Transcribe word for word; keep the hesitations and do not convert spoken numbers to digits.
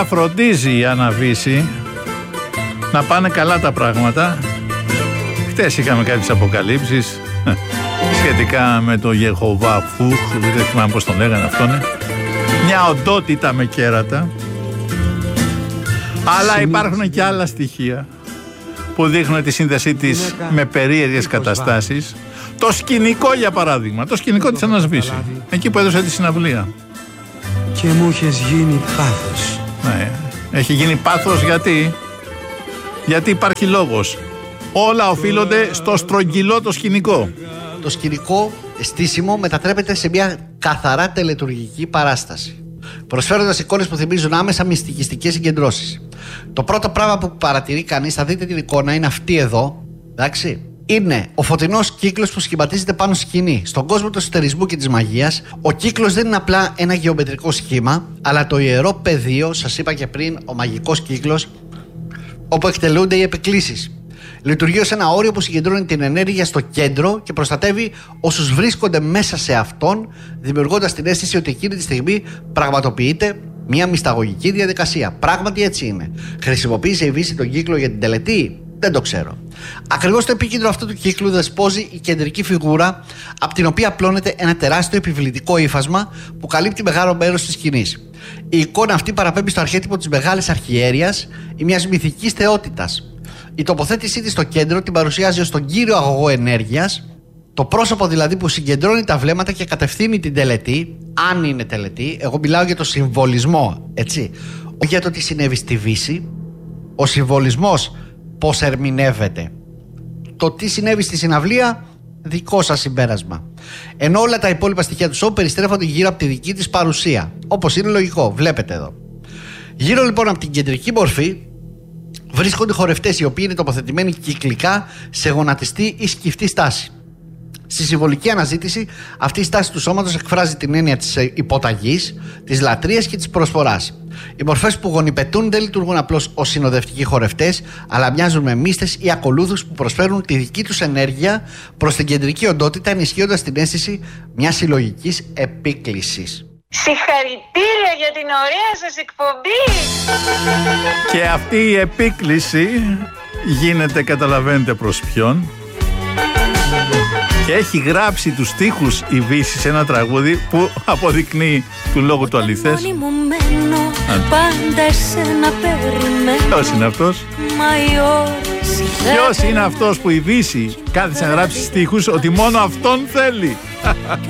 Γενικά φροντίζει η Άννα Βύση να πάνε καλά τα πράγματα. Χτες είχαμε κάποιες αποκαλύψεις σχετικά με το Γεχοβά Φούχ, δεν θυμάμαι πώς τον λέγανε αυτόν. Μια οντότητα με κέρατα. Αλλά υπάρχουν και άλλα στοιχεία που δείχνουν τη σύνδεσή της με περίεργες καταστάσεις. Το σκηνικό, για παράδειγμα, το σκηνικό της Άννας Βύση, εκεί που έδωσε τη συναυλία. Και μου έχεις γίνει πάθος. Ναι, έχει γίνει πάθος γιατί γιατί υπάρχει λόγος. Όλα οφείλονται στο στρογγυλό το σκηνικό. Το σκηνικό στήσιμο μετατρέπεται σε μια καθαρά τελετουργική παράσταση, προσφέροντας εικόνες που θυμίζουν άμεσα μυστικιστικές συγκεντρώσεις. Το πρώτο πράγμα που παρατηρεί κανείς, θα δείτε την εικόνα, είναι αυτή εδώ, εντάξει. Είναι ο φωτεινός κύκλος που σχηματίζεται πάνω στη σκηνή. Στον κόσμο του εσωτερισμού και της μαγείας, ο κύκλος δεν είναι απλά ένα γεωμετρικό σχήμα, αλλά το ιερό πεδίο, σας είπα και πριν, ο μαγικός κύκλος, όπου εκτελούνται οι επικλήσεις. Λειτουργεί ως ένα όριο που συγκεντρώνει την ενέργεια στο κέντρο και προστατεύει όσους βρίσκονται μέσα σε αυτόν, δημιουργώντας την αίσθηση ότι εκείνη τη στιγμή πραγματοποιείται μια μυσταγωγική διαδικασία. Πράγματι έτσι είναι. Χρησιμοποίησε η Βύση τον κύκλο για την τελετή? Δεν το ξέρω. Ακριβώς στο επίκεντρο αυτού του κύκλου δεσπόζει η κεντρική φιγούρα, από την οποία απλώνεται ένα τεράστιο επιβλητικό ύφασμα που καλύπτει μεγάλο μέρος της σκηνής. Η εικόνα αυτή παραπέμπει στο αρχέτυπο της μεγάλης αρχιέρειας ή μιας μυθικής θεότητας. Η τοποθέτησή της στο κέντρο την παρουσιάζει ως τον κύριο αγωγό ενέργειας, το πρόσωπο δηλαδή που συγκεντρώνει τα βλέμματα και κατευθύνει την τελετή, αν είναι τελετή. Εγώ μιλάω για το συμβολισμό, έτσι. Όχι για το τι συνέβη στη Βύση. Ο συμβολισμός πώς ερμηνεύεται. Το τι συνέβη στη συναυλία, δικό σας συμπέρασμα. Ενώ όλα τα υπόλοιπα στοιχεία του σοου περιστρέφονται γύρω από τη δική της παρουσία. Όπως είναι λογικό, βλέπετε εδώ. Γύρω λοιπόν από την κεντρική μορφή βρίσκονται χορευτές οι οποίοι είναι τοποθετημένοι κυκλικά σε γονατιστή ή σκυφτή στάση. Στη συμβολική αναζήτηση, αυτή η στάση του σώματος εκφράζει την έννοια της υποταγής, της λατρείας και της προσφοράς. Οι μορφές που γονιπετούν δεν λειτουργούν απλώς ως συνοδευτικοί χορευτές, αλλά μοιάζουν με μύστες ή ακολούθους που προσφέρουν τη δική τους ενέργεια προς την κεντρική οντότητα, ενισχύοντας την αίσθηση μιας συλλογικής επίκλησης. Συγχαρητήρια για την ωραία σας εκπομπή! Και αυτή η επίκληση γίνεται, καταλαβαίνετε προς ποιον. Και έχει γράψει τους στίχους η Βύση σε ένα τραγούδι που αποδεικνύει του λόγου του αληθές. Ποιος είναι αυτός? Ποιος είναι αυτός που η Βύση κάθισε να γράψει στίχους ότι μόνο αυτόν θέλει?